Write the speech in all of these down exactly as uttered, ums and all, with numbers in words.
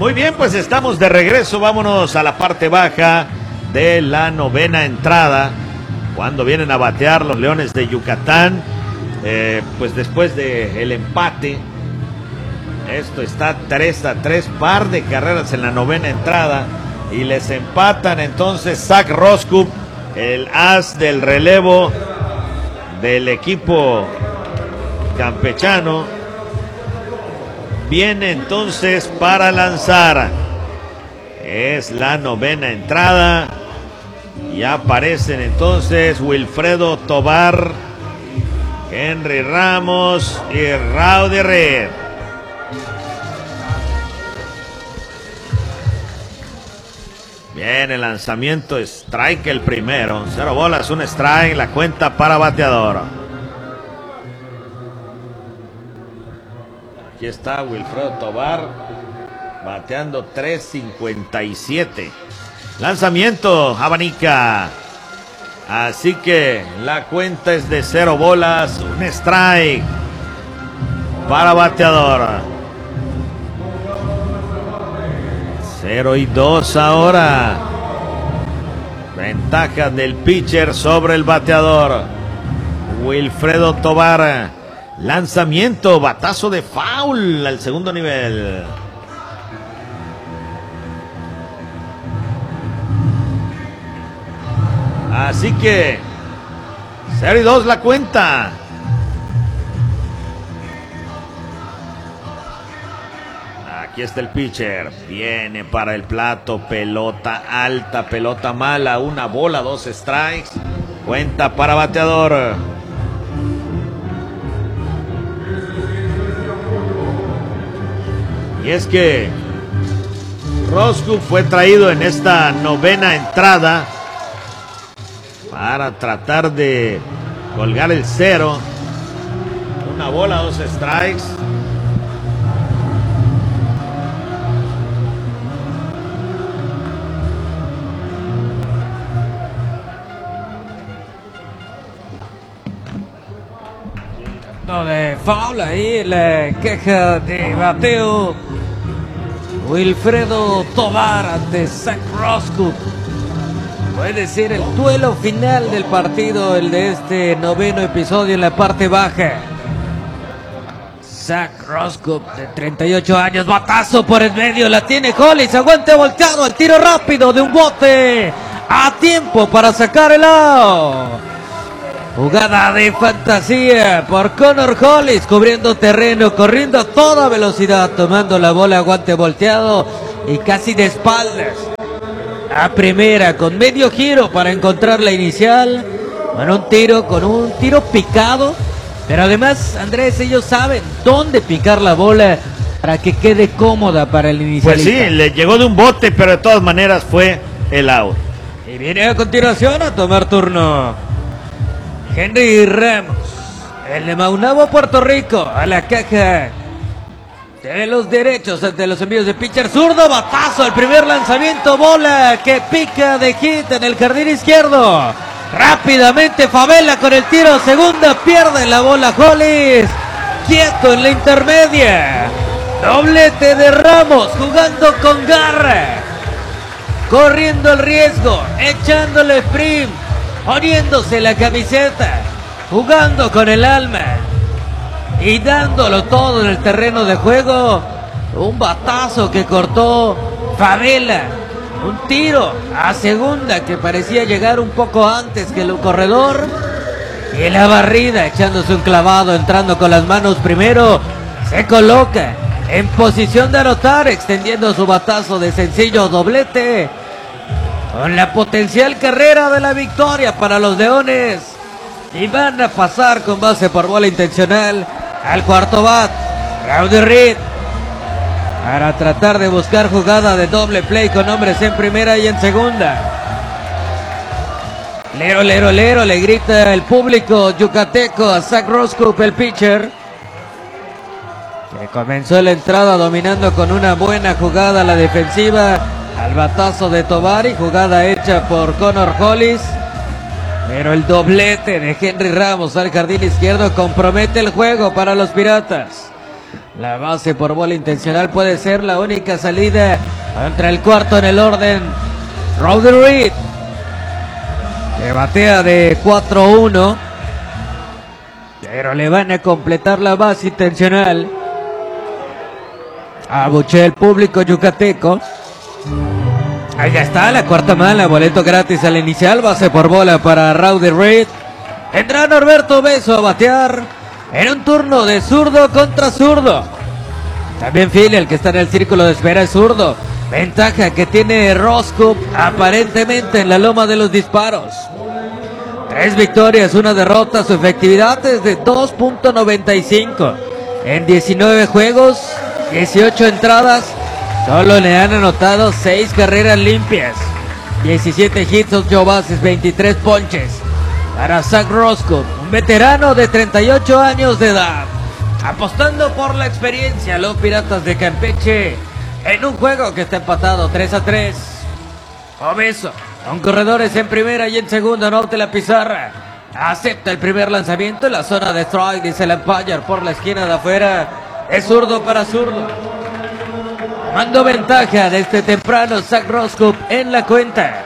Muy bien, pues estamos de regreso. Vámonos a la parte baja de la novena entrada, cuando vienen a batear los Leones de Yucatán. Eh, pues después del empate, esto está tres a tres, par de carreras en la novena entrada, y les empatan entonces Zach Roskup, el as del relevo del equipo campechano. Viene entonces para lanzar. Es la novena entrada. Y aparecen entonces Wilfredo Tovar, Henry Ramos y Rowdy Reed. Bien, el lanzamiento, strike el primero. Cero bolas, un strike, la cuenta para bateador. Aquí está Wilfredo Tovar bateando tres cincuenta y siete. Lanzamiento, abanica. Así que la cuenta es de cero bolas, un strike para bateador. cero y dos ahora. Ventaja del pitcher sobre el bateador. Wilfredo Tovar. Lanzamiento, batazo de foul al segundo nivel. Así que cero y dos la cuenta. Aquí está el pitcher. Viene para el plato. Pelota alta, pelota mala. Una bola, dos strikes. Cuenta para bateador. Y es que Roskup fue traído en esta novena entrada para tratar de colgar el cero. Una bola, dos strikes. De foul, ahí la queja de bateo Wilfredo Tovar ante Zach Roskup. Puede ser el duelo final del partido, el de este noveno episodio en la parte baja. Zach Roskup, de treinta y ocho años, batazo por el medio, la tiene Hollis, aguante volcado, el tiro rápido de un bote a tiempo para sacar el out. Jugada de fantasía por Connor Hollis, cubriendo terreno, corriendo a toda velocidad, tomando la bola a guante volteado y casi de espaldas a primera, con medio giro para encontrar la inicial. Con un tiro, con un tiro picado, pero además, Andrés, ellos saben dónde picar la bola para que quede cómoda para el inicialista. Pues sí, le llegó de un bote, pero de todas maneras fue el out. Y viene a continuación a tomar turno Henry Ramos, el de Maunabo, Puerto Rico, a la caja de los derechos ante los envíos de pitcher zurdo. Batazo, el primer lanzamiento, bola que pica de hit en el jardín izquierdo. Rápidamente Favela con el tiro, segunda, pierde la bola Hollis, quieto en la intermedia. Doblete de Ramos, jugando con garra, corriendo el riesgo, echándole sprint, poniéndose la camiseta, jugando con el alma y dándolo todo en el terreno de juego. Un batazo que cortó Favela, un tiro a segunda que parecía llegar un poco antes que el corredor, y la barrida, echándose un clavado, entrando con las manos primero, se coloca en posición de anotar, extendiendo su batazo de sencillo doblete, con la potencial carrera de la victoria para los Leones. Y van a pasar con base por bola intencional al cuarto bat Rowdy Reed, para tratar de buscar jugada de doble play con hombres en primera y en segunda. Lero, lero, lero, le grita el público yucateco a Zach Roskup, el pitcher, que comenzó la entrada dominando con una buena jugada a la defensiva, al batazo de Tovar, y jugada hecha por Connor Hollis. Pero el doblete de Henry Ramos al jardín izquierdo compromete el juego para los Piratas. La base por bola intencional puede ser la única salida. Entra el cuarto en el orden. Rowdy Reed, que batea de cuatro uno, pero le van a completar la base intencional. Abuchea el público yucateco. Ahí está la cuarta mala, boleto gratis al inicial, base por bola para Rowdy Reed. Entra Norberto Beso a batear en un turno de zurdo contra zurdo. También Philly, el que está en el círculo de espera, es zurdo. Ventaja que tiene Roscoe aparentemente en la loma de los disparos. Tres victorias, una derrota, su efectividad es de dos punto noventa y cinco. En diecinueve juegos, dieciocho entradas, solo le han anotado seis carreras limpias, diecisiete hits, ocho bases, veintitrés ponches. Para Zach Roscoe, un veterano de treinta y ocho años de edad, apostando por la experiencia, los Piratas de Campeche, en un juego que está empatado tres a tres. Obeso, con corredores en primera y en segunda, no ante la pizarra. Acepta el primer lanzamiento en la zona de strike, dice el umpire por la esquina de afuera. Es zurdo para zurdo. Tomando ventaja desde temprano Zach Roscoe en la cuenta.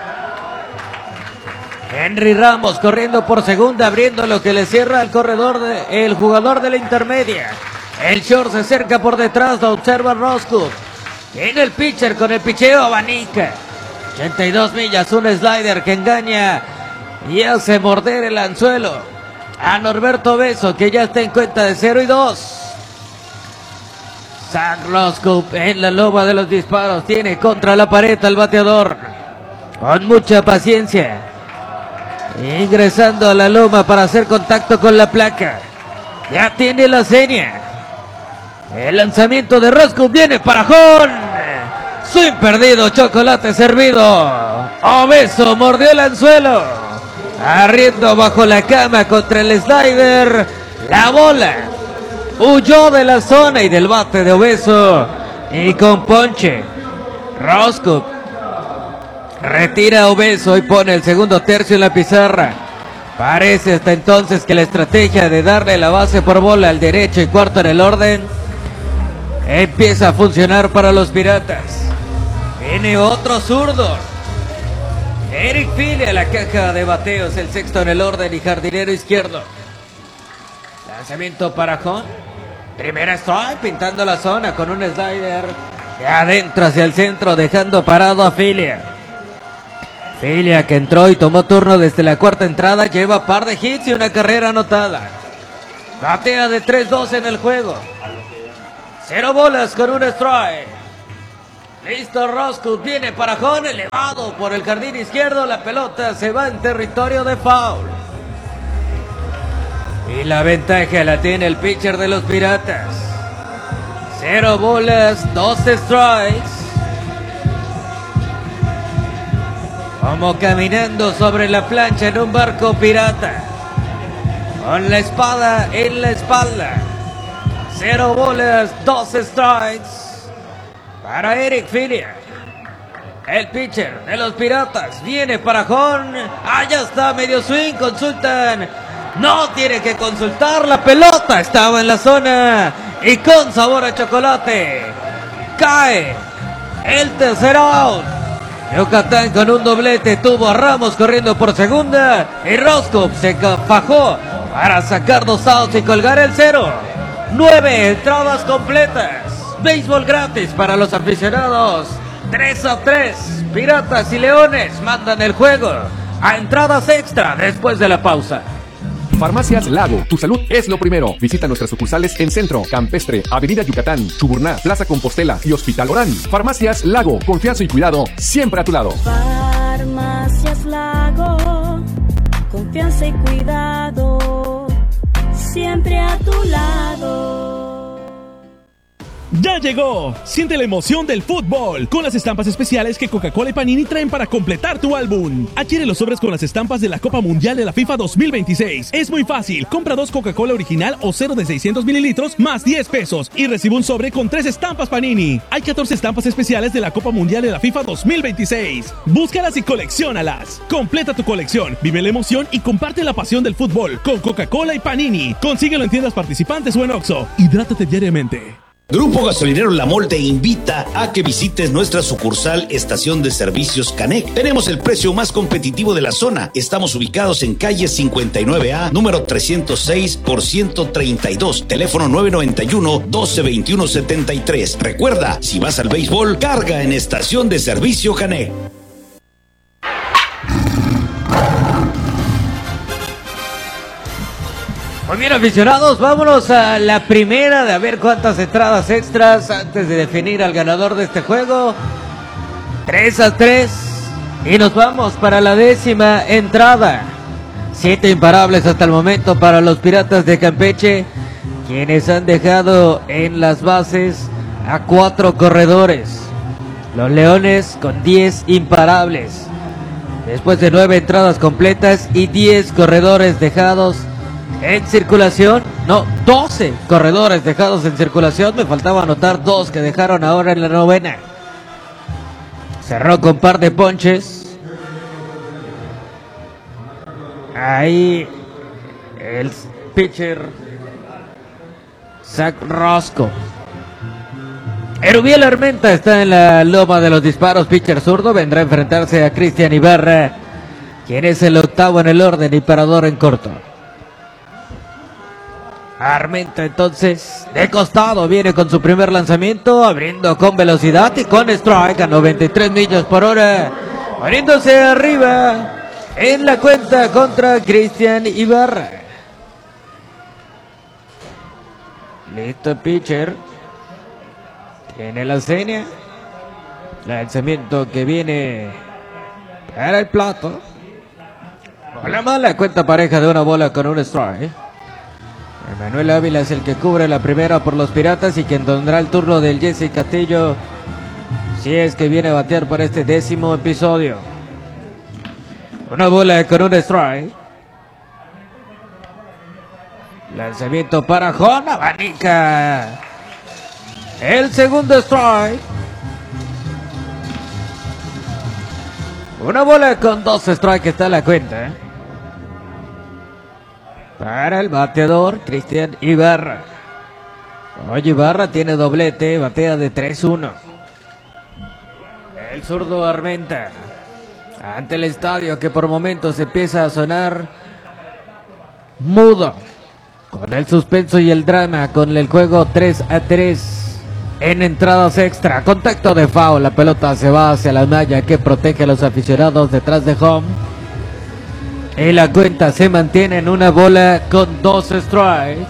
Henry Ramos corriendo por segunda, abriendo lo que le cierra el corredor, de, el jugador de la intermedia. El short se acerca por detrás, lo observa Roscoe. Tiene el pitcher con el picheo, abanica. ochenta y dos millas, un slider que engaña y hace morder el anzuelo a Norberto Beso, que ya está en cuenta de cero y dos. Zach Roscoe en la loma de los disparos, tiene contra la pared al bateador. Con mucha paciencia, ingresando a la loma para hacer contacto con la placa. Ya tiene la seña. El lanzamiento de Roscoe viene para Jón. Swing perdido, chocolate servido. Obeso mordió el anzuelo, arriendo bajo la cama contra el slider. La bola huyó de la zona y del bate de Obeso, y con ponche Roscoe retira a Obeso y pone el segundo tercio en la pizarra. Parece hasta entonces que la estrategia de darle la base por bola al derecho y cuarto en el orden empieza a funcionar para los Piratas. Viene otro zurdo. Eric Philly a la caja de bateos, el sexto en el orden y jardinero izquierdo. Lanzamiento para Jón. Primera strike, pintando la zona con un slider de adentro hacia el centro, dejando parado a Philly. Philly, que entró y tomó turno desde la cuarta entrada, lleva par de hits y una carrera anotada. Batea de tres dos en el juego. Cero bolas con un strike. Listo, Roscoe viene para Jón, elevado por el jardín izquierdo. La pelota se va en territorio de foul. Y la ventaja la tiene el pitcher de los Piratas. Cero bolas, dos strikes. Como caminando sobre la plancha en un barco pirata, con la espada en la espalda. Cero bolas, dos strikes para Eric Philly. El pitcher de los Piratas viene para Jón. Allá está, medio swing, consultan. No tiene que consultar, la pelota estaba en la zona y con sabor a chocolate. Cae el tercer out. Yucatán con un doblete, tuvo a Ramos corriendo por segunda y Roscoe se fajó para sacar dos outs y colgar el cero. Nueve entradas completas. Béisbol gratis para los aficionados. tres a tres. Piratas y Leones mandan el juego a entradas extra después de la pausa. Farmacias Lago, tu salud es lo primero. Visita nuestras sucursales en Centro, Campestre, Avenida Yucatán, Chuburná, Plaza Compostela y Hospital Orán. Farmacias Lago, confianza y cuidado siempre a tu lado. Farmacias Lago, confianza y cuidado siempre a tu lado. ¡Ya llegó! Siente la emoción del fútbol con las estampas especiales que Coca-Cola y Panini traen para completar tu álbum. Adquiere los sobres con las estampas de la Copa Mundial de la FIFA dos mil veintiséis. Es muy fácil. Compra dos Coca-Cola original o cero de seiscientos mililitros más diez pesos y recibe un sobre con tres estampas Panini. Hay catorce estampas especiales de la Copa Mundial de la FIFA dos mil veintiséis. Búscalas y colecciónalas. Completa tu colección, vive la emoción y comparte la pasión del fútbol con Coca-Cola y Panini. Consíguelo en tiendas participantes o en Oxxo. Hidrátate diariamente. Grupo Gasolinero La Mol te invita a que visites nuestra sucursal Estación de Servicios Canec. Tenemos el precio más competitivo de la zona. Estamos ubicados en calle cincuenta y nueve A, número trescientos seis por ciento treinta y dos, teléfono nueve noventa y uno, doce veintiuno setenta y tres. Recuerda, si vas al béisbol, carga en Estación de Servicio Canec. Muy bien, aficionados, vámonos a la primera de a ver cuántas entradas extras antes de definir al ganador de este juego. tres a tres y nos vamos para la décima entrada. Siete imparables hasta el momento para los Piratas de Campeche, quienes han dejado en las bases a cuatro corredores. Los Leones con diez imparables, después de nueve entradas completas y diez corredores dejados en circulación. No, doce corredores dejados en circulación. Me faltaba anotar dos que dejaron ahora en la novena. Cerró con par de ponches. Ahí el pitcher Zach Roscoe. Erubiel Armenta está en la loma de los disparos, pitcher zurdo. Vendrá a enfrentarse a Cristian Ibarra, quien es el octavo en el orden y parador en corto. Armenta entonces de costado viene con su primer lanzamiento, abriendo con velocidad y con strike a noventa y tres millas por hora, poniéndose arriba en la cuenta contra Cristian Ibarra. Listo, pitcher. Tiene la seña. Lanzamiento que viene para el plato. Bola mala, cuenta pareja de una bola con un strike. Emanuel Ávila es el que cubre la primera por los Piratas y quien tendrá el turno del Jesse Castillo si es que viene a batear para este décimo episodio. Una bola con un strike. Lanzamiento para Jon, abanica el segundo strike. Una bola con dos strikes está la cuenta, ¿eh? Para el bateador Cristian Ibarra. Oye, Ibarra tiene doblete, batea de tres uno. El zurdo Armenta ante el estadio que por momentos empieza a sonar mudo, con el suspenso y el drama, con el juego tres a tres en entradas extra. Contacto de foul, la pelota se va hacia la malla que protege a los aficionados detrás de home. Y la cuenta se mantiene en una bola con dos strikes.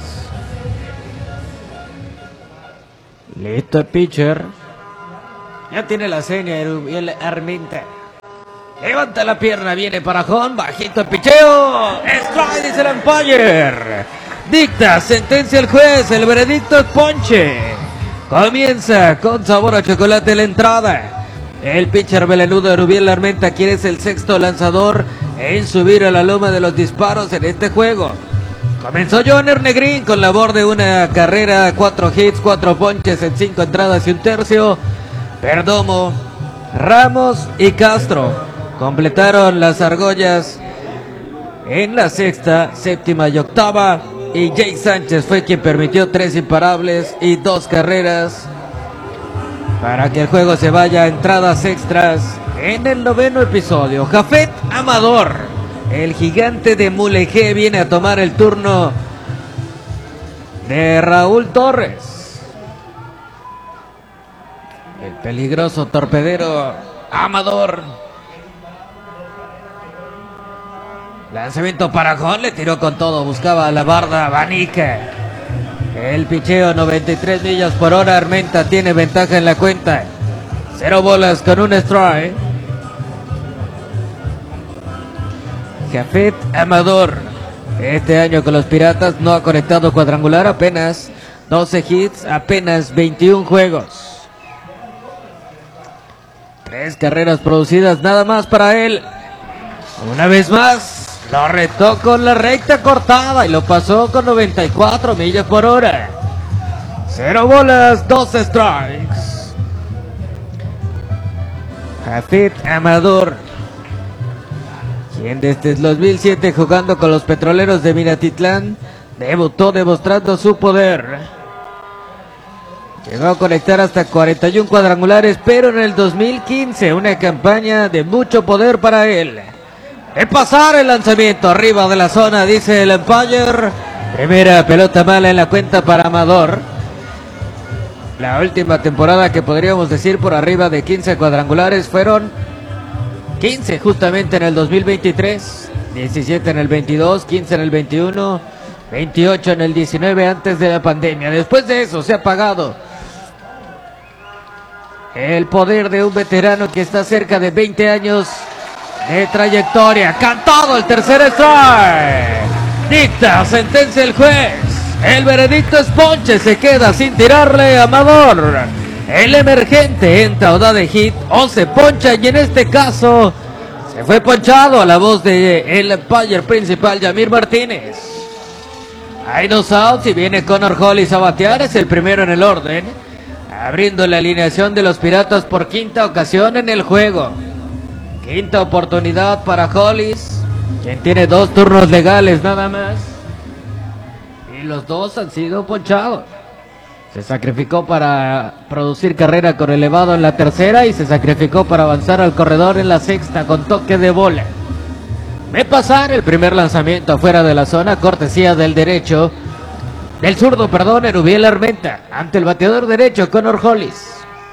Listo el pitcher. Ya tiene la seña el Armenta. Levanta la pierna, viene para Jon. Bajito el picheo. Strike, dice el umpire. Dicta sentencia el juez. El veredicto es ponche. Comienza con sabor a chocolate la entrada. El pitcher melenudo Erubiel Armenta, quien es el sexto lanzador en subir a la loma de los disparos en este juego. Comenzó Joner Negrín con labor de una carrera, cuatro hits, cuatro ponches en cinco entradas y un tercio. Perdomo, Ramos y Castro completaron las argollas en la sexta, séptima y octava. Y Jay Sánchez fue quien permitió tres imparables y dos carreras para que el juego se vaya a entradas extras en el noveno episodio. Jafet Amador, el gigante de Mulegé, viene a tomar el turno de Raúl Torres. El peligroso torpedero Amador. Lanzamiento para Jon, le tiró con todo, buscaba a la barda Abanica. El picheo noventa y tres millas por hora. Armenta tiene ventaja en la cuenta. Cero bolas con un strike. Jafet Amador, este año con los Piratas no ha conectado cuadrangular, apenas doce hits, apenas veintiún juegos. Tres carreras producidas nada más para él. Una vez más lo retó con la recta cortada y lo pasó con noventa y cuatro millas por hora. Cero bolas, dos strikes. Jafet Amador, quien desde el dos mil siete jugando con los Petroleros de Minatitlán, debutó demostrando su poder. Llegó a conectar hasta cuarenta y uno cuadrangulares, pero en el dos mil quince una campaña de mucho poder para él. De pasar el lanzamiento arriba de la zona, dice el umpire. Primera pelota mala en la cuenta para Amador. La última temporada que podríamos decir por arriba de quince cuadrangulares fueron quince justamente en el dos mil veintitrés, diecisiete en el veintidós, quince en el veintiuno, veintiocho en el diecinueve antes de la pandemia. Después de eso se ha apagado el poder de un veterano que está cerca de veinte años de trayectoria. Cantado el tercer strike. Dicta sentencia el juez. El veredicto es ponche. Se queda sin tirarle Amador. El emergente entra o da de hit o se poncha, y en este caso se fue ponchado a la voz de el umpire principal, Yamir Martínez. Hay dos outs y viene Connor Hollis a batear. Es el primero en el orden, abriendo la alineación de los Piratas por quinta ocasión en el juego. Quinta oportunidad para Hollis, quien tiene dos turnos legales nada más, y los dos han sido ponchados. Se sacrificó para producir carrera con elevado en la tercera y se sacrificó para avanzar al corredor en la sexta con toque de bola. Ve pasar el primer lanzamiento afuera de la zona, cortesía del derecho, del zurdo, perdón, Erubiel Armenta, ante el bateador derecho, Connor Hollis.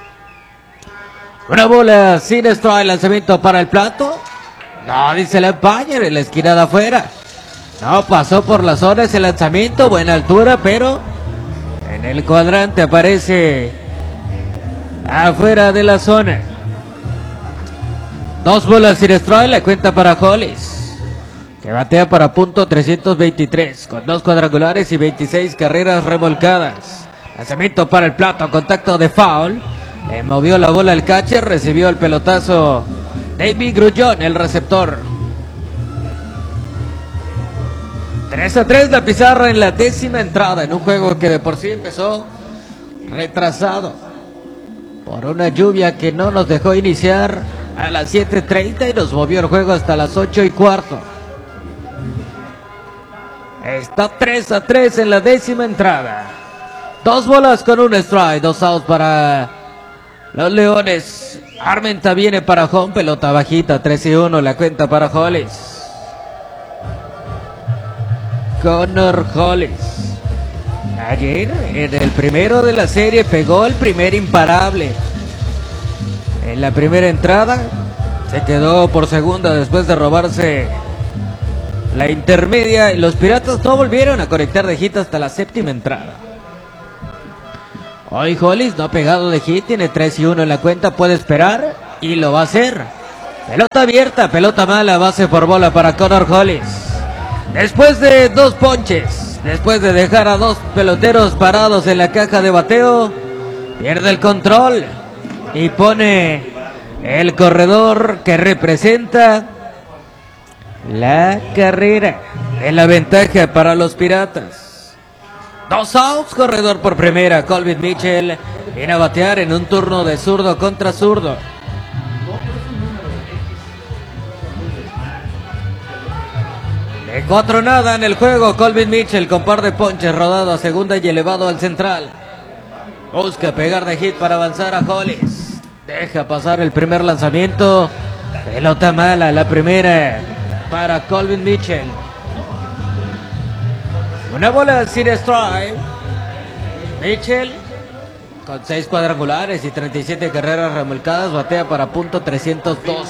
Una bola sin strike, lanzamiento para el plato. No, dice el umpire, en la esquina de afuera. No, pasó por la zona ese lanzamiento, buena altura, pero en el cuadrante aparece afuera de la zona. Dos bolas sin strike, la cuenta para Hollis, que batea para punto trescientos veintitrés, con dos cuadrangulares y veintiséis carreras remolcadas. Lanzamiento para el plato, contacto de foul. Le movió la bola el catcher, recibió el pelotazo David Grullón, el receptor. tres a tres la pizarra en la décima entrada, en un juego que de por sí empezó retrasado por una lluvia que no nos dejó iniciar a las siete treinta y nos movió el juego hasta las ocho y cuarto. Está tres a tres en la décima entrada. Dos bolas con un strike, dos outs para los Leones. Armenta viene para home, pelota bajita, tres y uno, la cuenta para Hollis. Connor Hollis. Ayer, en el primero de la serie, pegó el primer imparable. En la primera entrada, se quedó por segunda después de robarse la intermedia. Y los Piratas no volvieron a conectar de hit hasta la séptima entrada. Hoy Hollis no ha pegado de hit, tiene tres y uno en la cuenta, puede esperar y lo va a hacer. Pelota abierta, pelota mala, base por bola para Connor Hollis. Después de dos ponches, después de dejar a dos peloteros parados en la caja de bateo, pierde el control y pone el corredor que representa la carrera en la ventaja para los Piratas. Dos outs, corredor por primera. Colvin Mitchell viene a batear en un turno de zurdo contra zurdo. De cuatro nada en el juego. Colvin Mitchell con par de ponches, rodado a segunda y elevado al central. Busca pegar de hit para avanzar a Hollis. Deja pasar el primer lanzamiento. Pelota mala, la primera para Colvin Mitchell. Una bola sin strike. Mitchell con seis cuadrangulares y treinta y siete carreras remolcadas batea para punto trescientos dos.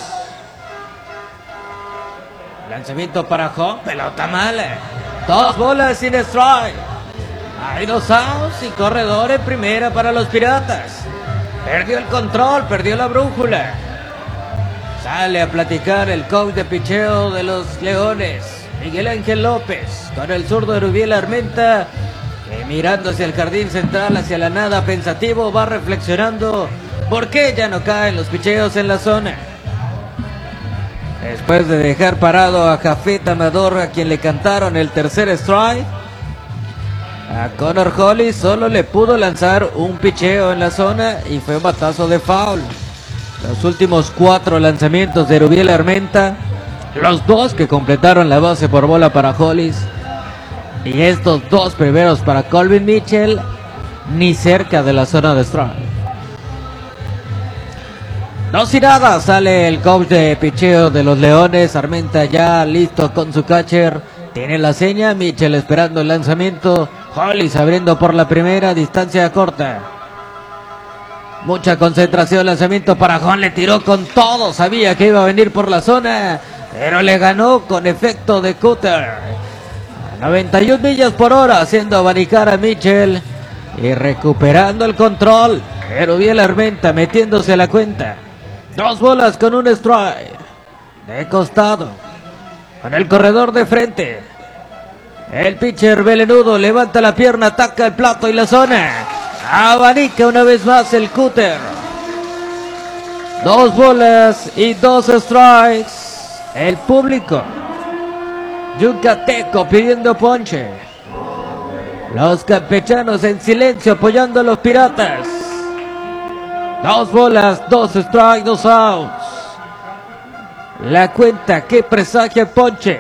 Lanzamiento para home, pelota mala. Dos bolas sin strike. Hay dos outs y corredor en primera para los Piratas. Perdió el control, perdió la brújula. Sale a platicar el coach de picheo de los Leones, Miguel Ángel López, con el zurdo Erubiel Armenta, que mirando hacia el jardín central, hacia la nada, pensativo, va reflexionando por qué ya no caen los picheos en la zona. Después de dejar parado a Jafet Amador, a quien le cantaron el tercer strike, a Connor Hollis solo le pudo lanzar un picheo en la zona y fue un batazo de foul. Los últimos cuatro lanzamientos de Erubiel Armenta, los dos que completaron la base por bola para Hollis y estos dos primeros para Colvin Mitchell, ni cerca de la zona de strike. Dos y nada, sale el coach de picheo de los Leones. Armenta ya listo con su catcher. Tiene la seña, Mitchell esperando el lanzamiento. Hollis abriendo por la primera, distancia corta. Mucha concentración, lanzamiento para Juan, le tiró con todo. Sabía que iba a venir por la zona, pero le ganó con efecto de cutter. A noventa y una millas por hora, haciendo abanicar a Mitchell y recuperando el control. Pero bien Armenta metiéndose a la cuenta. Dos bolas con un strike. De costado. Con el corredor de frente. El pitcher Belenudo levanta la pierna, ataca el plato y la zona. Abanica una vez más el cúter. Dos bolas y dos strikes. El público yucateco pidiendo ponche. Los campechanos en silencio apoyando a los Piratas. Dos bolas, dos strikes, dos outs. La cuenta que presagia el ponche.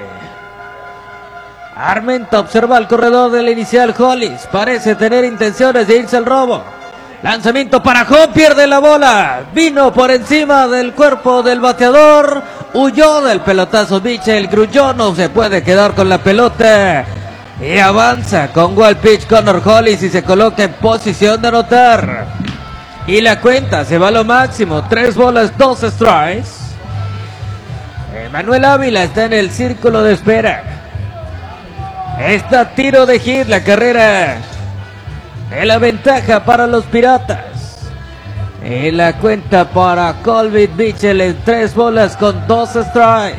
Armenta observa al corredor del inicial Hollis. Parece tener intenciones de irse al robo. Lanzamiento para Home, pierde la bola. Vino por encima del cuerpo del bateador. Huyó del pelotazo Mitchell. Grulló, no se puede quedar con la pelota. Y avanza con wild pitch Connor Hollis y se coloca en posición de anotar. Y la cuenta se va a lo máximo. Tres bolas, dos strikes. Manuel Ávila está en el círculo de espera. Está tiro de hit la carrera. De la ventaja para los Piratas. Y la cuenta para Colby Mitchell en tres bolas con dos strikes.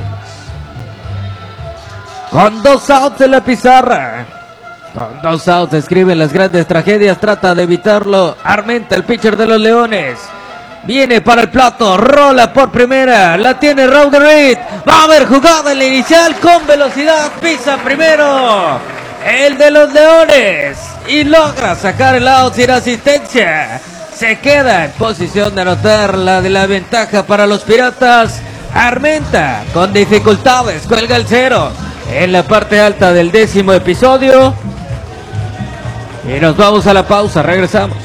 Con dos outs en la pizarra. Con dos outs escriben las grandes tragedias. Trata de evitarlo Armenta, el pitcher de los Leones. Viene para el plato, rola por primera, la tiene Raúl de Reed. Va a haber jugada en la inicial con velocidad, pisa primero el de los Leones y logra sacar el out sin asistencia. Se queda en posición de anotar la de la ventaja para los Piratas. Armenta con dificultades, cuelga el cero en la parte alta del décimo episodio. Y nos vamos a la pausa, regresamos.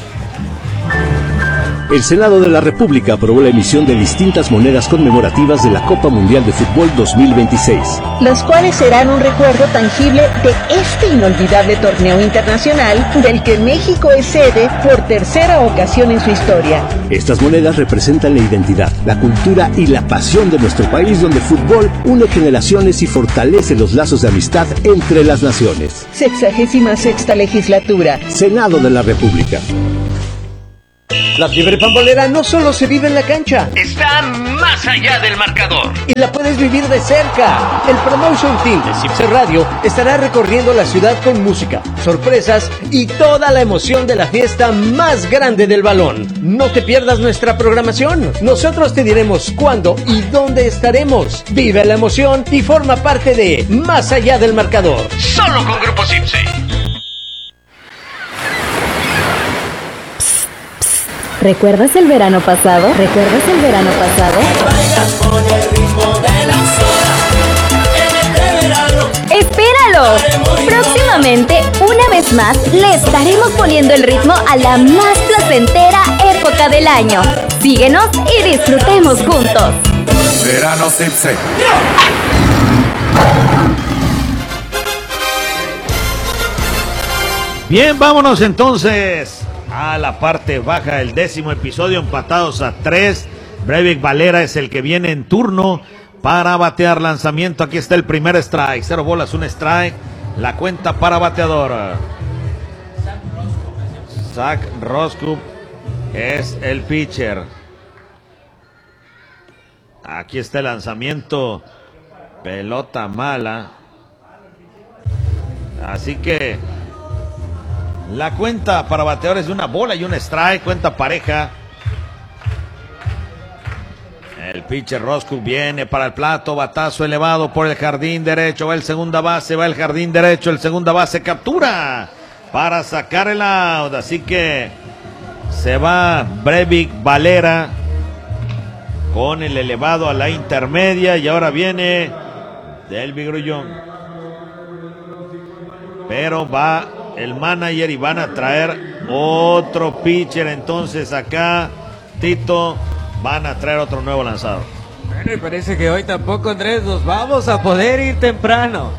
El Senado de la República aprobó la emisión de distintas monedas conmemorativas de la Copa Mundial de Fútbol dos mil veintiséis. Las cuales serán un recuerdo tangible de este inolvidable torneo internacional del que México es sede por tercera ocasión en su historia. Estas monedas representan la identidad, la cultura y la pasión de nuestro país, donde el fútbol une generaciones y fortalece los lazos de amistad entre las naciones. Sexagésima sexta legislatura. Senado de la República. La fiebre pambolera no solo se vive en la cancha, está más allá del marcador y la puedes vivir de cerca. El Promotion Team de Cipse Radio estará recorriendo la ciudad con música, sorpresas y toda la emoción de la fiesta más grande del balón. No te pierdas nuestra programación. Nosotros te diremos cuándo y dónde estaremos. Vive la emoción y forma parte de Más allá del marcador. Solo con Grupo Cipse. ¿Recuerdas el verano pasado? ¿Recuerdas el verano pasado? Bailas con el ritmo de la zona. En este verano. ¡Espéralo! Próximamente, una vez más, le estaremos poniendo el ritmo a la más placentera época del año. Síguenos y disfrutemos juntos. Verano Cipse. Bien, vámonos entonces a la parte baja del décimo episodio, empatados a tres. Breivik Valera es el que viene en turno para batear. Lanzamiento, aquí está el primer strike, cero bolas, un strike. La cuenta para bateador. Zach Roskup es el pitcher. Aquí está el lanzamiento, pelota mala. Así que la cuenta para bateadores de una bola y un strike, cuenta pareja. El pitcher Roscoe viene para el plato, batazo elevado por el jardín derecho, va el segunda base, va el jardín derecho, el segunda base captura para sacar el out. Así que se va Breivik Valera con el elevado a la intermedia y ahora viene Delby Grullón. Pero va el manager y van a traer Otro pitcher entonces acá. Tito, van a traer otro nuevo lanzador. Bueno, y parece que hoy tampoco, Andrés, nos vamos a poder ir temprano.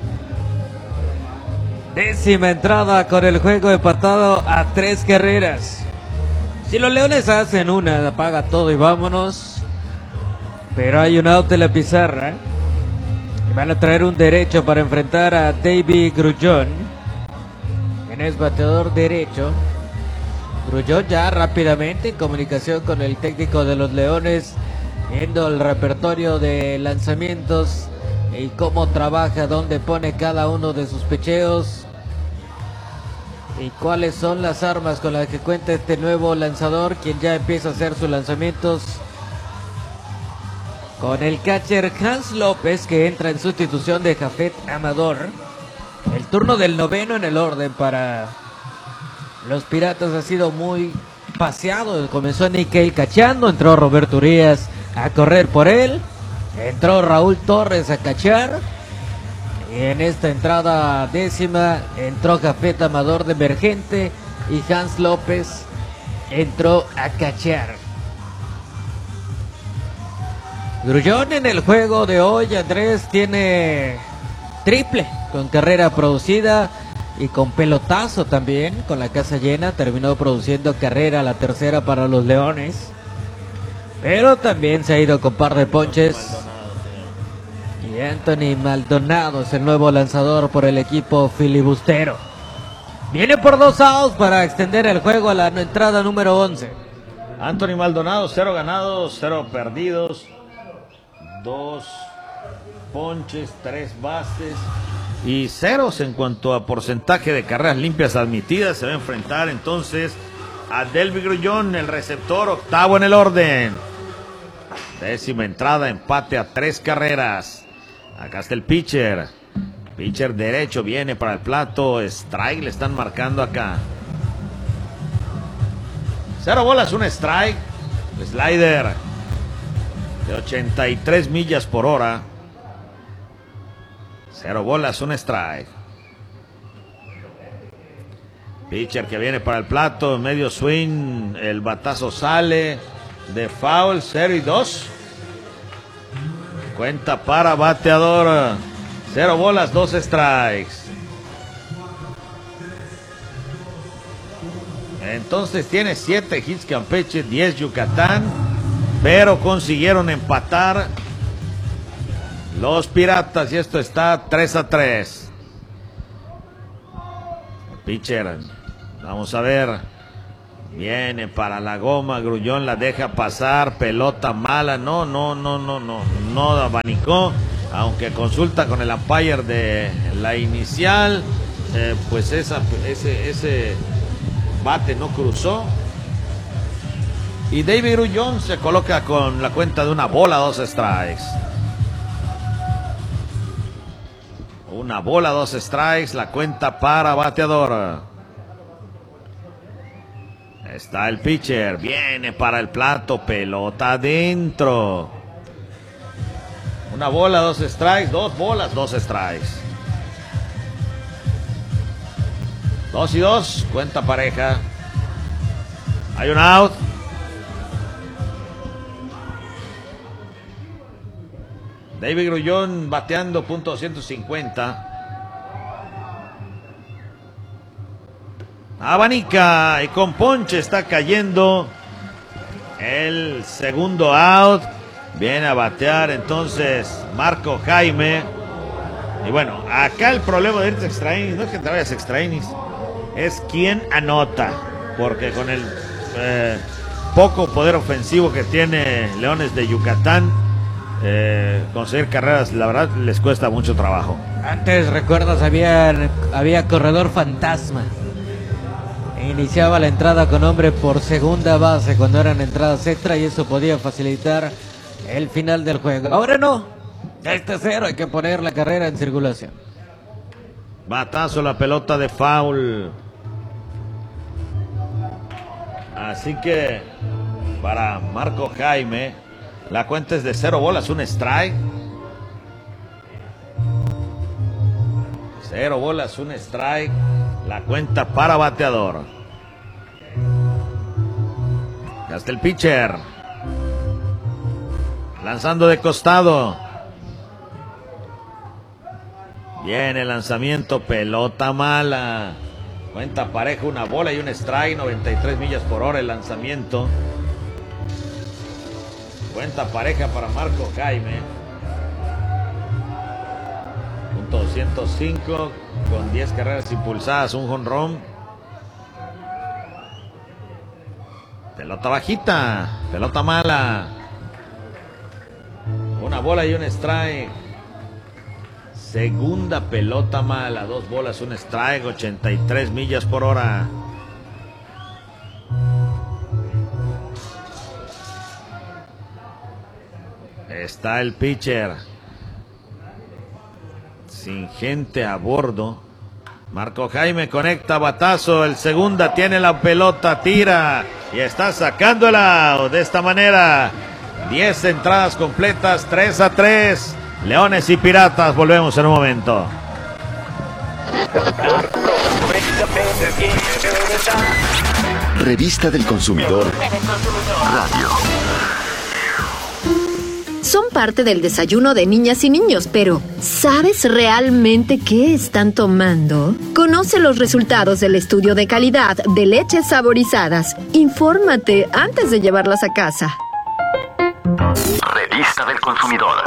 Décima entrada con el juego empatado a tres carreras. Si los Leones hacen una, apaga todo y vámonos. Pero hay un out en la pizarra. Y van a traer un derecho para enfrentar a David Grullón. Quien es bateador derecho. Grullón ya rápidamente en comunicación con el técnico de los Leones, viendo el repertorio de lanzamientos y cómo trabaja, dónde pone cada uno de sus picheos y cuáles son las armas con las que cuenta este nuevo lanzador, quien ya empieza a hacer sus lanzamientos con el catcher Hans López, que entra en sustitución de Jafet Amador. El turno del noveno en el orden para los Piratas ha sido muy paseado. Comenzó Nick Cale cacheando, entró Roberto Urias a correr por él, entró Raúl Torres a cachar, y en esta entrada décima entró Jafet Amador de emergente y Hans López entró a cachear. Grullón en el juego de hoy, Andrés, tiene triple con carrera producida y con pelotazo también, con la casa llena. Terminó produciendo carrera, la tercera para los Leones, pero también se ha ido con par de ponches. Y Anthony Maldonado es el nuevo lanzador por el equipo filibustero. Viene por dos outs para extender el juego a la entrada número once. Anthony Maldonado, cero ganados, cero perdidos, dos ponches, tres bases y ceros en cuanto a porcentaje de carreras limpias admitidas. Se va a enfrentar entonces a Delvi Grullón, el receptor, octavo en el orden. Décima entrada, empate a tres carreras. Acá está el pitcher. Pitcher derecho viene para el plato. Strike le están marcando acá. Cero bolas, un strike. Slider de ochenta y tres millas por hora. Cero bolas, un strike. Pitcher que viene para el plato, medio swing, el batazo sale de foul, cero y dos. Cuenta para bateador. Cero bolas, dos strikes. Entonces tiene siete hits Campeche, diez Yucatán, pero consiguieron empatar los Piratas y esto está tres a tres. Pitcher, vamos a ver. Viene para la goma, Grullón la deja pasar, pelota mala, no, no, no, no, no, no abanicó, aunque consulta con el umpire de la inicial, eh, pues esa, ese, ese bate no cruzó. Y David Grullón se coloca con la cuenta de una bola, dos strikes. Una bola, dos strikes, la cuenta para bateador. Está el pitcher, viene para el plato, pelota adentro. Una bola, dos strikes, dos bolas, dos strikes. Dos y dos, cuenta pareja. Hay un out. David Grullón bateando punto doscientos cincuenta. Abanica y con ponche está cayendo el segundo out. Viene a batear entonces Marco Jaime. Y bueno, acá el problema de irte extra innings no es que te vayas extra innings, es quién anota. Porque con el eh, poco poder ofensivo que tiene Leones de Yucatán, eh, conseguir carreras, la verdad, les cuesta mucho trabajo. Antes, recuerdas, había, había corredor fantasma. Iniciaba la entrada con hombre por segunda base cuando eran entradas extra y eso podía facilitar el final del juego. Ahora no, ya está cero, hay que poner la carrera en circulación. Batazo, la pelota de foul. Así que para Marco Jaime la cuenta es de cero bolas, un strike. Cero bolas, un strike. La cuenta para bateador. Hasta el pitcher. Lanzando de costado. Viene el lanzamiento, pelota mala. Cuenta pareja, una bola y un strike, noventa y tres millas por hora el lanzamiento. Cuenta pareja para Marco Jaime. Punto doscientos cinco con diez carreras impulsadas, un jonrón. Pelota bajita, pelota mala. Una bola y un strike. Segunda pelota mala, dos bolas, un strike, ochenta y tres millas por hora. Está el pitcher. Sin gente a bordo. Marco Jaime conecta batazo, el segunda tiene la pelota, tira y está sacando el out. De esta manera, diez entradas completas, tres a tres. Leones y Piratas, volvemos en un momento. Revista del Consumidor Radio. Son parte del desayuno de niñas y niños, pero ¿sabes realmente qué están tomando? Conoce los resultados del estudio de calidad de leches saborizadas. Infórmate antes de llevarlas a casa. Revista del Consumidor.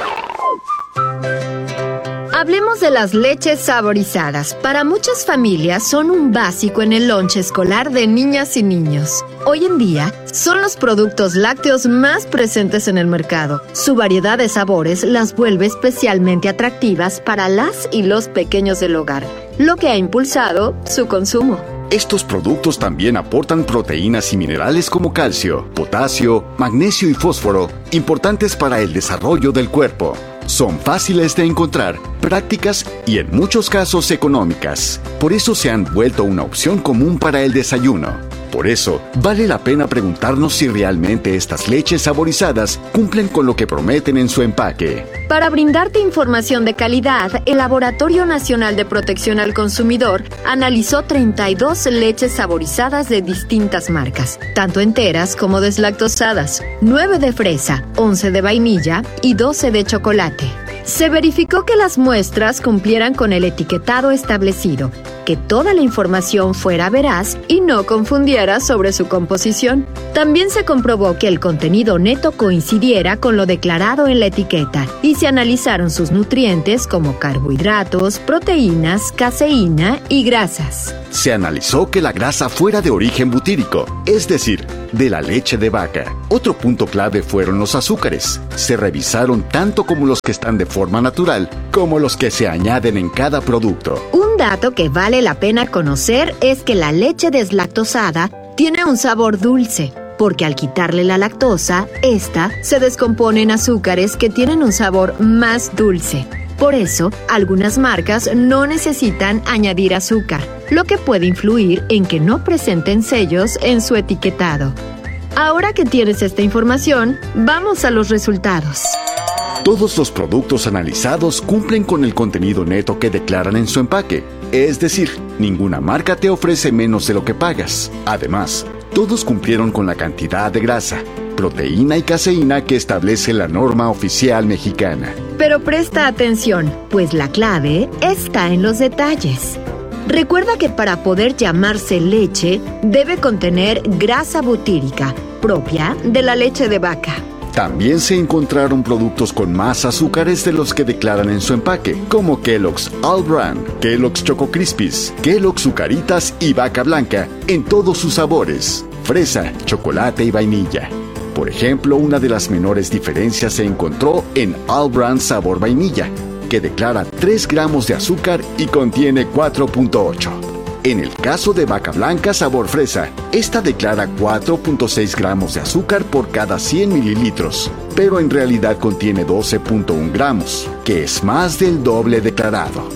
Hablemos de las leches saborizadas. Para muchas familias son un básico en el lonche escolar de niñas y niños. Hoy en día son los productos lácteos más presentes en el mercado. Su variedad de sabores las vuelve especialmente atractivas para las y los pequeños del hogar, lo que ha impulsado su consumo. Estos productos también aportan proteínas y minerales como calcio, potasio, magnesio y fósforo, importantes para el desarrollo del cuerpo. Son fáciles de encontrar, prácticas y en muchos casos económicas. Por eso se han vuelto una opción común para el desayuno. Por eso, vale la pena preguntarnos si realmente estas leches saborizadas cumplen con lo que prometen en su empaque. Para brindarte información de calidad, el Laboratorio Nacional de Protección al Consumidor analizó treinta y dos leches saborizadas de distintas marcas, tanto enteras como deslactosadas, nueve de fresa, once de vainilla y doce de chocolate. Se verificó que las muestras cumplieran con el etiquetado establecido, que toda la información fuera veraz y no confundiera sobre su composición. También se comprobó que el contenido neto coincidiera con lo declarado en la etiqueta y se analizaron sus nutrientes como carbohidratos, proteínas, caseína y grasas. Se analizó que la grasa fuera de origen butírico, es decir, de la leche de vaca. Otro punto clave fueron los azúcares. Se revisaron tanto como los que están de forma natural, como los que se añaden en cada producto. Un dato que vale la pena conocer es que la leche deslactosada tiene un sabor dulce, porque al quitarle la lactosa, esta se descompone en azúcares que tienen un sabor más dulce. Por eso, algunas marcas no necesitan añadir azúcar, lo que puede influir en que no presenten sellos en su etiquetado. Ahora que tienes esta información, vamos a los resultados. Todos los productos analizados cumplen con el contenido neto que declaran en su empaque. Es decir, ninguna marca te ofrece menos de lo que pagas. Además, todos cumplieron con la cantidad de grasa, proteína y caseína que establece la norma oficial mexicana. Pero presta atención, pues la clave está en los detalles. Recuerda que para poder llamarse leche, debe contener grasa butírica, propia de la leche de vaca. También se encontraron productos con más azúcares de los que declaran en su empaque, como Kellogg's All Bran, Kellogg's Choco Krispies, Kellogg's Zucaritas y Vaca Blanca, en todos sus sabores, fresa, chocolate y vainilla. Por ejemplo, una de las menores diferencias se encontró en All Bran sabor vainilla, que declara tres gramos de azúcar y contiene cuatro punto ocho. En el caso de Vaca Blanca sabor fresa, esta declara cuatro punto seis gramos de azúcar por cada cien mililitros, pero en realidad contiene doce punto uno gramos, que es más del doble declarado.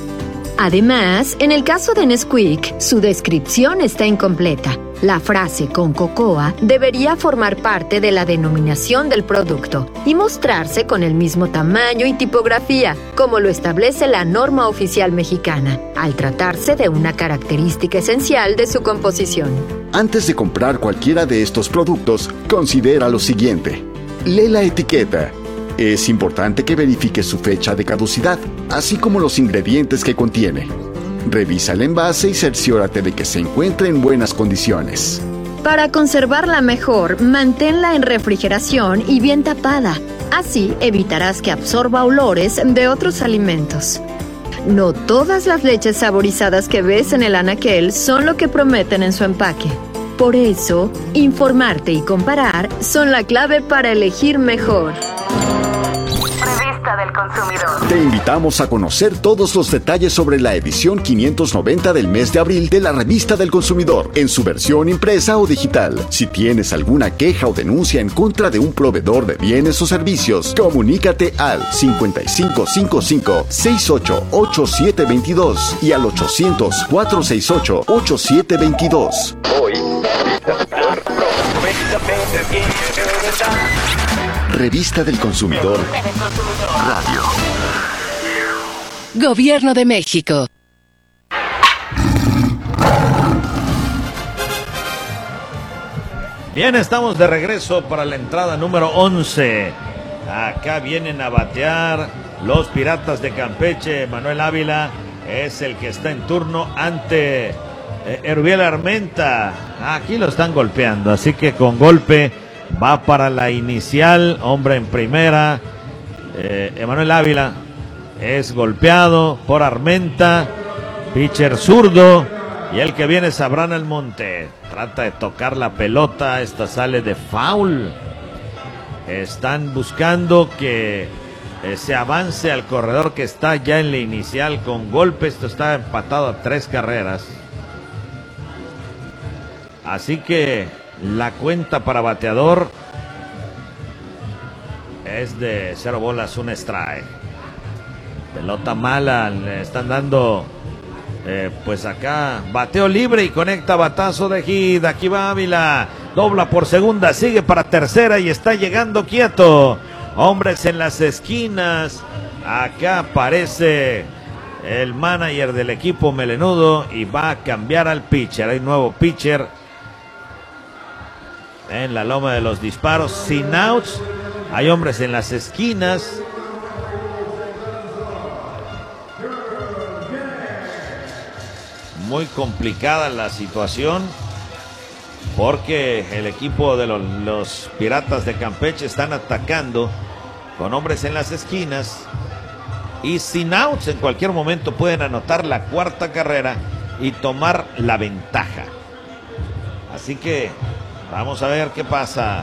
Además, en el caso de Nesquik, su descripción está incompleta. La frase con cocoa debería formar parte de la denominación del producto y mostrarse con el mismo tamaño y tipografía, como lo establece la norma oficial mexicana, al tratarse de una característica esencial de su composición. Antes de comprar cualquiera de estos productos, considera lo siguiente. Lee la etiqueta. Es importante que verifiques su fecha de caducidad, así como los ingredientes que contiene. Revisa el envase y cerciórate de que se encuentre en buenas condiciones. Para conservarla mejor, manténla en refrigeración y bien tapada. Así evitarás que absorba olores de otros alimentos. No todas las leches saborizadas que ves en el anaquel son lo que prometen en su empaque. Por eso, informarte y comparar son la clave para elegir mejor. Revista del Consumidor. Te invitamos a conocer todos los detalles sobre la edición quinientos noventa del mes de abril de la Revista del Consumidor, en su versión impresa o digital. Si tienes alguna queja o denuncia en contra de un proveedor de bienes o servicios, comunícate al cincuenta y cinco cincuenta y cinco, sesenta y ocho, ochenta y siete veintidós y al ochocientos, cuatrocientos sesenta y ocho, ochenta y siete veintidós. Hoy, Revista del Consumidor Radio. Gobierno de México. Bien, estamos de regreso para la entrada número once. Acá vienen a batear los Piratas de Campeche. Manuel Ávila es el que está en turno ante eh, Erubiel Armenta. Aquí lo están golpeando, así que con golpe va para la inicial. Hombre en primera. Eh, Emanuel Ávila es golpeado por Armenta. Pitcher zurdo. Y el que viene es Abraham Almonte. Trata de tocar la pelota. Esta sale de foul. Están buscando que eh, se avance al corredor que está ya en la inicial con golpe. Esto está empatado a tres carreras. Así que la cuenta para bateador es de cero bolas, un strike. Pelota mala, le están dando eh, pues acá bateo libre y conecta batazo de hit. Aquí va Ávila, dobla por segunda, sigue para tercera y está llegando quieto. Hombres en las esquinas. Acá aparece el manager del equipo melenudo y va a cambiar al pitcher. Hay nuevo pitcher en la loma de los disparos, sin outs. Hay hombres en las esquinas. Muy complicada la situación porque el equipo de los, los Piratas de Campeche están atacando con hombres en las esquinas y sin outs. En cualquier momento pueden anotar la cuarta carrera y tomar la ventaja. Así que vamos a ver qué pasa.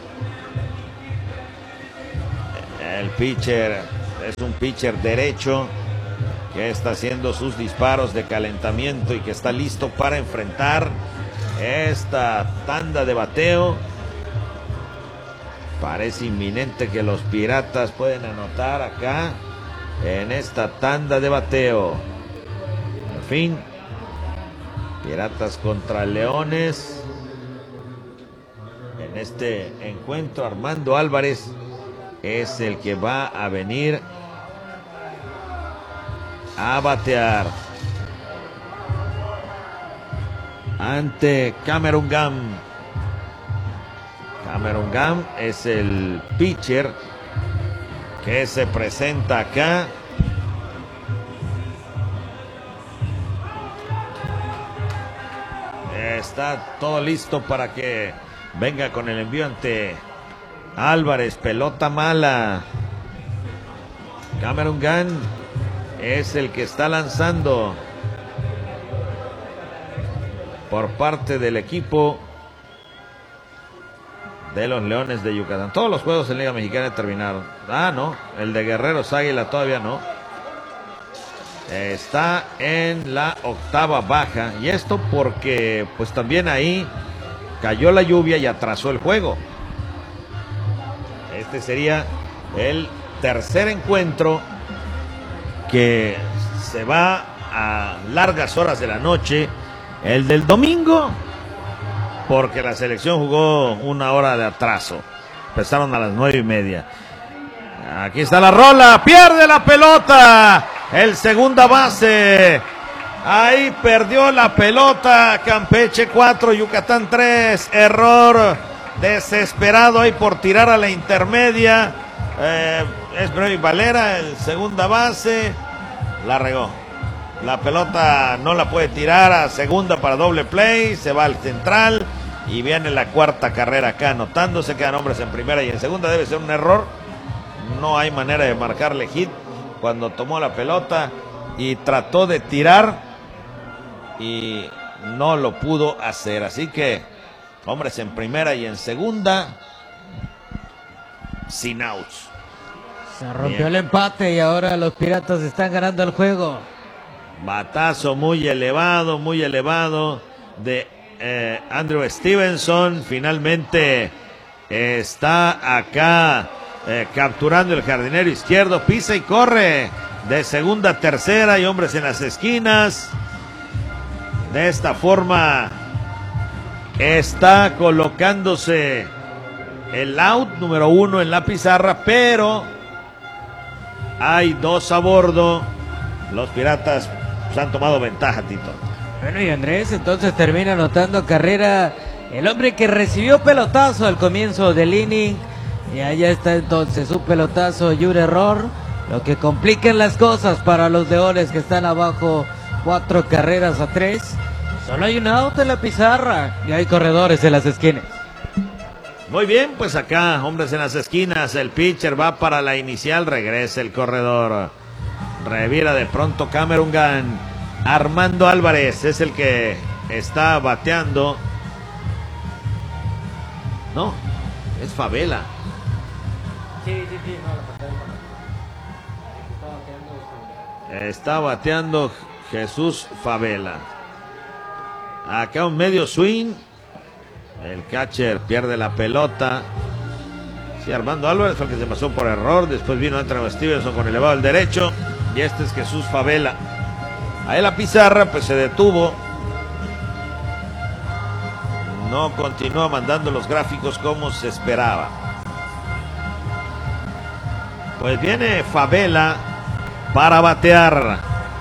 El pitcher es un pitcher derecho que está haciendo sus disparos de calentamiento y que está listo para enfrentar esta tanda de bateo. Parece inminente que los Piratas pueden anotar acá en esta tanda de bateo. En fin, Piratas contra Leones. En este encuentro, Armando Álvarez es el que va a venir a batear ante Cameron Gam. Cameron Gam es el pitcher que se presenta acá. Está todo listo para que venga con el envío ante Álvarez. Pelota mala. Cameron Gam es el que está lanzando por parte del equipo de los Leones de Yucatán. Todos los juegos en Liga Mexicana terminaron. Ah, no, el de Guerreros Águila todavía no. Está en la octava baja. Y esto porque pues también ahí cayó la lluvia y atrasó el juego. Este sería el tercer encuentro que se va a largas horas de la noche. El del domingo, porque la selección jugó una hora de atraso. Empezaron a las nueve y media. Aquí está la rola, pierde la pelota. El segunda base Ahí perdió la pelota. Campeche cuatro, Yucatán tres. Error desesperado ahí por tirar a la intermedia. Eh, es Brevy Valera, el segunda base. La regó. La pelota no la puede tirar a segunda para doble play. Se va al central. Y viene la cuarta carrera acá anotándose. Quedan hombres en primera y en segunda. Debe ser un error. No hay manera de marcarle hit cuando tomó la pelota y trató de tirar y no lo pudo hacer. Así que hombres en primera y en segunda sin outs. Se rompió Bien. el empate y ahora los Piratas están ganando el juego. Batazo muy elevado, muy elevado de eh, Andrew Stevenson. Finalmente está acá eh, capturando el jardinero izquierdo. Pisa y corre de segunda a tercera y hombres en las esquinas. De esta forma está colocándose el out número uno en la pizarra, pero hay dos a bordo. Los Piratas se han tomado ventaja, Tito. Bueno, y Andrés entonces termina anotando carrera el hombre que recibió pelotazo al comienzo del inning. Y allá está entonces un pelotazo y un error, lo que complican las cosas para los Leones que están abajo cuatro carreras a tres. Solo hay un out en la pizarra y hay corredores en las esquinas. Muy bien, pues acá, hombres en las esquinas, el pitcher va para la inicial, regresa el corredor. Revira de pronto Cameron Gunn. Armando Álvarez es el que está bateando. No, es Favela. Sí, sí, sí, no, la Está bateando Jesús Favela. Acá un medio swing. El catcher pierde la pelota. Sí, Armando Álvarez fue el que se pasó por error. Después vino Anthony Stevenson con elevado al derecho. Y este es Jesús Favela. Ahí la pizarra pues se detuvo. No continúa mandando los gráficos como se esperaba. Pues viene Favela para batear.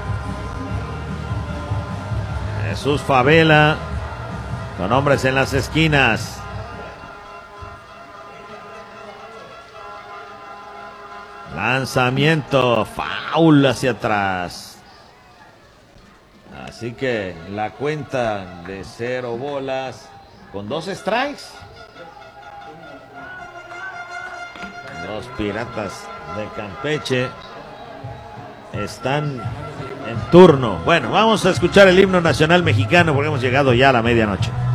Jesús Favela con hombres en las esquinas. Lanzamiento, foul hacia atrás. Así que la cuenta de cero bolas con dos strikes. Los Piratas de Campeche están en turno. Bueno, vamos a escuchar el himno nacional mexicano porque hemos llegado ya a la medianoche.